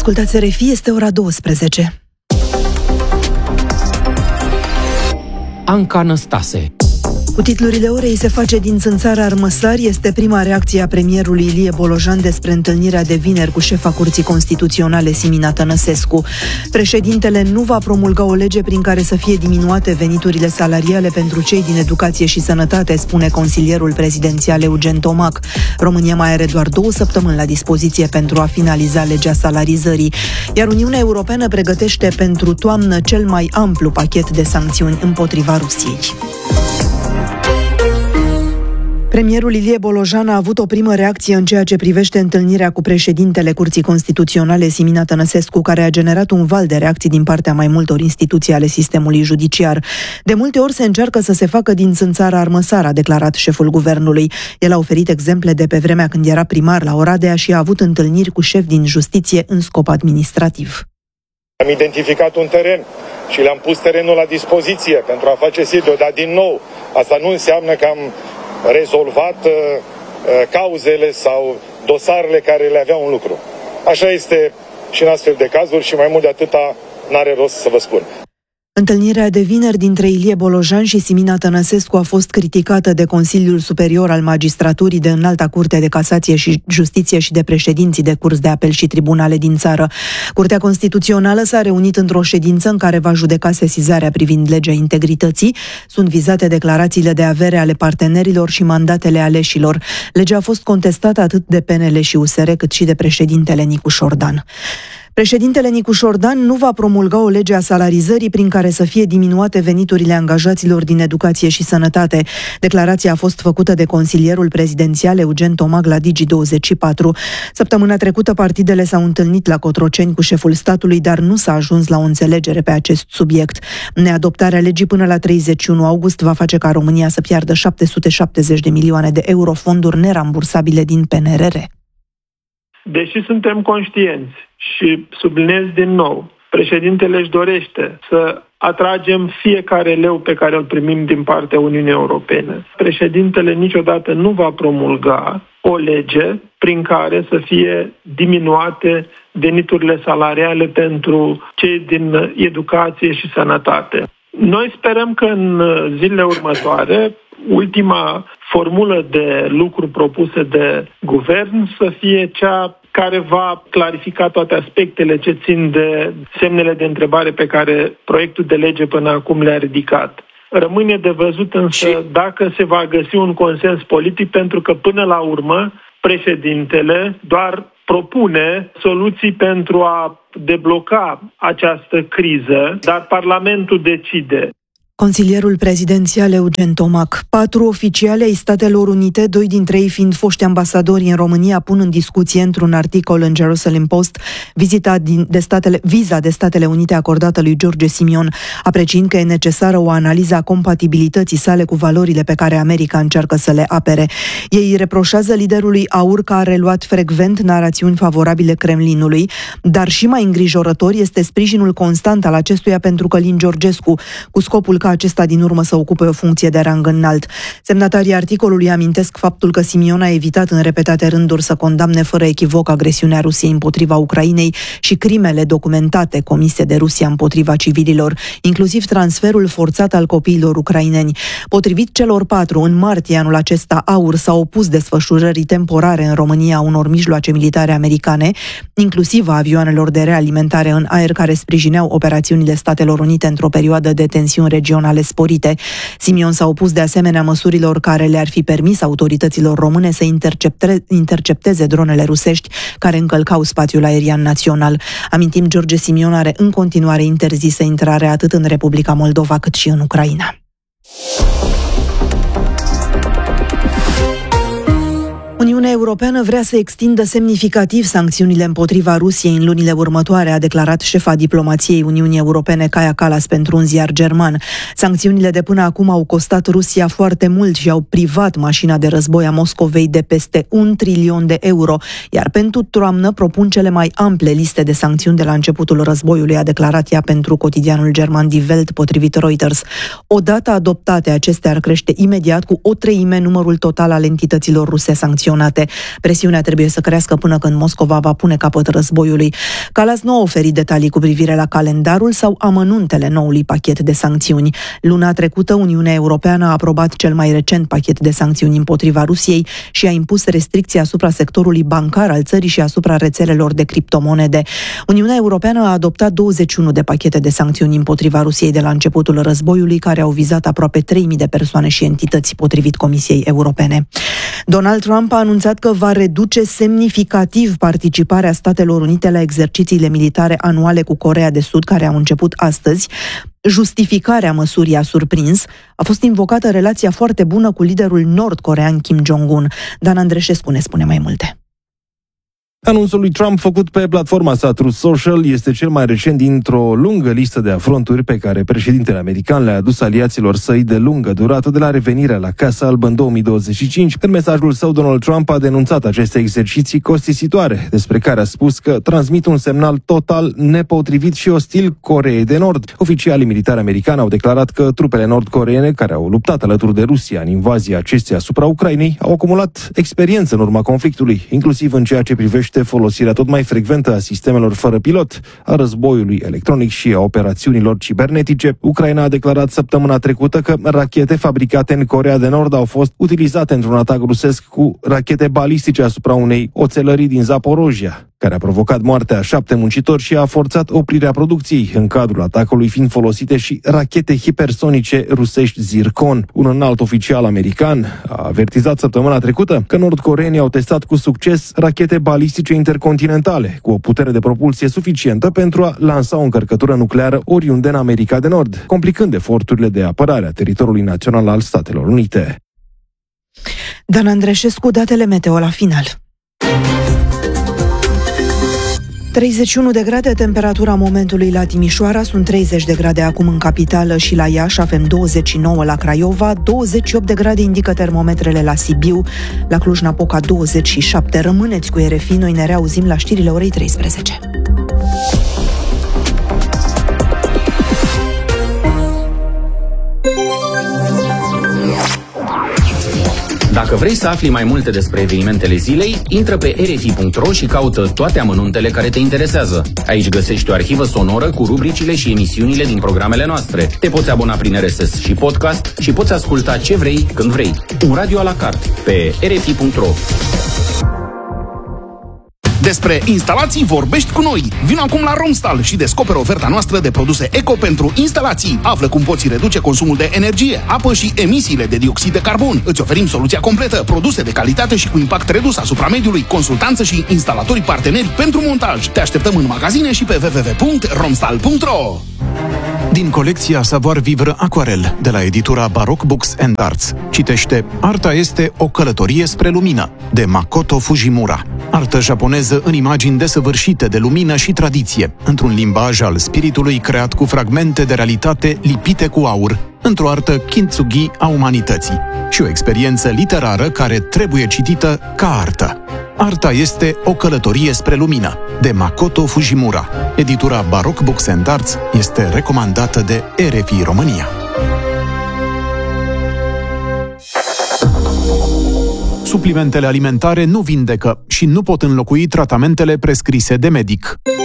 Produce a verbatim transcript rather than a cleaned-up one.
Ascultați R F I, este ora douăsprezece. Anca Năstase. Cu titlurile orei se face din țânțară armăsari este prima reacție a premierului Ilie Bolojan despre întâlnirea de vineri cu șefa Curții Constituționale Simina Tănăsescu. Președintele nu va promulga o lege prin care să fie diminuate veniturile salariale pentru cei din educație și sănătate, spune consilierul prezidențial Eugen Tomac. România mai are doar două săptămâni la dispoziție pentru a finaliza legea salarizării, iar Uniunea Europeană pregătește pentru toamnă cel mai amplu pachet de sancțiuni împotriva Rusiei. Premierul Ilie Bolojan a avut o primă reacție în ceea ce privește întâlnirea cu președintele Curții Constituționale Simina Tănăsescu, care a generat un val de reacții din partea mai multor instituții ale sistemului judiciar. De multe ori se încearcă să se facă din țânțară armăsar, a declarat șeful guvernului. El a oferit exemple de pe vremea când era primar la Oradea și a avut întâlniri cu șefi din justiție în scop administrativ. Am identificat un teren și le-am pus terenul la dispoziție pentru a face sediu, dar din nou, asta nu înseamnă că am rezolvat uh, cauzele sau dosarele care le aveau în lucru. Așa este și în astfel de cazuri și mai mult de atâta n-are rost să vă spun. Întâlnirea de vineri dintre Ilie Bolojan și Simina Tănăsescu a fost criticată de Consiliul Superior al Magistraturii, de Înalta Curte de Casație și Justiție și de președinții de curs de apel și tribunale din țară. Curtea Constituțională s-a reunit într-o ședință în care va judeca sesizarea privind legea integrității. Sunt vizate declarațiile de avere ale partenerilor și mandatele aleșilor. Legea a fost contestată atât de P N L și U S R cât și de președintele Nicu Șordan. Președintele Nicu Șordan nu va promulga o lege a salarizării prin care să fie diminuate veniturile angajaților din educație și sănătate. Declarația a fost făcută de consilierul prezidențial Eugen Tomac la Digi douăzeci și patru. Săptămâna trecută partidele s-au întâlnit la Cotroceni cu șeful statului, dar nu s-a ajuns la o înțelegere pe acest subiect. Neadoptarea legii până la treizeci și unu august va face ca România să piardă șapte sute șaptezeci de milioane de euro fonduri nerambursabile din P N R R. Deși suntem conștienți și subliniez din nou, președintele își dorește să atragem fiecare leu pe care îl primim din partea Uniunii Europene. Președintele niciodată nu va promulga o lege prin care să fie diminuate veniturile salariale pentru cei din educație și sănătate. Noi sperăm că în zilele următoare ultima formulă de lucru propusă de guvern să fie cea care va clarifica toate aspectele ce țin de semnele de întrebare pe care proiectul de lege până acum le-a ridicat. Rămâne de văzut însă și dacă se va găsi un consens politic, pentru că până la urmă președintele doar propune soluții pentru a debloca această criză, dar Parlamentul decide. Consilierul prezidențial Eugen Tomac. Patru oficiali ai Statelor Unite, doi dintre ei fiind foști ambasadori în România, pun în discuție într-un articol în Jerusalem Post vizita din, de statele, viza de Statele Unite acordată lui George Simion, apreciind că e necesară o analiză a compatibilității sale cu valorile pe care America încearcă să le apere. Ei reproșează liderului AUR că a reluat frecvent narațiuni favorabile Kremlinului, dar și mai îngrijorător este sprijinul constant al acestuia pentru Călin Georgescu, cu scopul ca acesta din urmă să ocupe o funcție de rang înalt. Semnatarii articolului amintesc faptul că Simion a evitat în repetate rânduri să condamne fără echivoc agresiunea Rusiei împotriva Ucrainei și crimele documentate comise de Rusia împotriva civililor, inclusiv transferul forțat al copiilor ucraineni. Potrivit celor patru, în martie anul acesta, AUR s-a opus desfășurării temporare în România a unor mijloace militare americane, inclusiv a avioanelor de realimentare în aer care sprijineau operațiunile Statelor Unite într-o perioadă de tensiuni regionale sporite. Simion s-a opus de asemenea măsurilor care le-ar fi permis autorităților române să intercepte, intercepteze dronele rusești care încălcau spațiul aerian național. Amintim, George Simion are în continuare interzisă intrarea atât în Republica Moldova cât și în Ucraina. Uniunea Europeană vrea să extindă semnificativ sancțiunile împotriva Rusiei în lunile următoare, a declarat șefa diplomației Uniunii Europene Kaja Kallas pentru un ziar german. Sancțiunile de până acum au costat Rusia foarte mult și au privat mașina de război a Moscovei de peste un trilion de euro, iar pentru toamnă propun cele mai ample liste de sancțiuni de la începutul războiului, a declarat ea pentru cotidianul german Die Welt, potrivit Reuters. Odată adoptate, acestea ar crește imediat cu o treime numărul total al entităților ruse sancționate. securitate. Presiunea trebuie să crească până când Moscova va pune capăt războiului. Kallas nu a oferit detalii cu privire la calendarul sau amănuntele noului pachet de sancțiuni. Luna trecută, Uniunea Europeană a aprobat cel mai recent pachet de sancțiuni împotriva Rusiei și a impus restricții asupra sectorului bancar al țării și asupra rețelelor de criptomonede. Uniunea Europeană a adoptat douăzeci și unu de pachete de sancțiuni împotriva Rusiei de la începutul războiului, care au vizat aproape trei mii de persoane și entități, potrivit Comisiei Europene. Donald Trump a anunțat că va reduce semnificativ participarea Statelor Unite la exercițiile militare anuale cu Coreea de Sud, care au început astăzi. Justificarea măsurii a surprins. A fost invocată relația foarte bună cu liderul nord-corean Kim Jong-un. Dan Andreșescu ne spune mai multe. Anunțul lui Trump făcut pe platforma sa Truth Social este cel mai recent dintr-o lungă listă de afronturi pe care președintele american le-a adus aliaților săi de lungă durată de la revenirea la Casa Albă în două mii douăzeci și cinci. În mesajul său, Donald Trump a denunțat aceste exerciții costisitoare, despre care a spus că transmit un semnal total nepotrivit și ostil Coreei de Nord. Oficialii militari americani au declarat că trupele nord-coreene, care au luptat alături de Rusia în invazia acesteia asupra Ucrainei, au acumulat experiență în urma conflictului, inclusiv în ceea ce privește folosirea tot mai frecventă a sistemelor fără pilot, a războiului electronic și a operațiunilor cibernetice. Ucraina a declarat săptămâna trecută că rachete fabricate în Coreea de Nord au fost utilizate într-un atac rusesc cu rachete balistice asupra unei oțelării din Zaporojia, care a provocat moartea a șapte muncitori și a forțat oprirea producției, în cadrul atacului fiind folosite și rachete hipersonice rusești Zircon. Un înalt oficial american a avertizat săptămâna trecută că nord-coreenii au testat cu succes rachete balistice intercontinentale, cu o putere de propulsie suficientă pentru a lansa o încărcătură nucleară oriunde în America de Nord, complicând eforturile de apărare a teritoriului național al Statelor Unite. Dan Andreșescu, datele meteo la final. treizeci și unu de grade temperatura momentului la Timișoara, sunt treizeci de grade acum în capitală și la Iași, avem douăzeci și nouă la Craiova, douăzeci și opt de grade indică termometrele la Sibiu, la Cluj-Napoca douăzeci și șapte. Rămâneți cu R F I, noi ne reauzim la știrile orei treisprezece. Dacă vrei să afli mai multe despre evenimentele zilei, intră pe r f i punct r o și caută toate amănuntele care te interesează. Aici găsești o arhivă sonoră cu rubricile și emisiunile din programele noastre. Te poți abona prin R S S și podcast și poți asculta ce vrei, când vrei. Un radio à la carte pe r f i punct r o. Despre instalații vorbești cu noi. Vino acum la Romstal și descoperă oferta noastră de produse eco pentru instalații. Află cum poți reduce consumul de energie, apă și emisiile de dioxid de carbon. Îți oferim soluția completă, produse de calitate și cu impact redus asupra mediului, consultanță și instalatorii parteneri pentru montaj. Te așteptăm în magazine și pe w w w punct romstal punct r o. Din colecția Savoir Vivre Aquarel de la editura Baroque Books and Arts. Citește Arta este o călătorie spre lumină, de Makoto Fujimura. Artă japoneză în imagini desăvârșite de lumină și tradiție, într-un limbaj al spiritului creat cu fragmente de realitate lipite cu aur, într-o artă kintsugi a umanității și o experiență literară care trebuie citită ca artă. Arta este o călătorie spre lumină, de Makoto Fujimura. Editura Baroque Books and Arts este recomandată de R F I România. Suplimentele alimentare nu vindecă și nu pot înlocui tratamentele prescrise de medic.